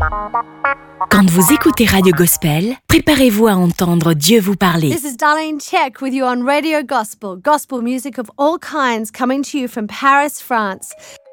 Quand vous écoutez Radio Gospel, préparez-vous à entendre Dieu vous parler. This is Darlene Check with you on Radio Gospel, gospel music of all kinds coming to you from Paris, France.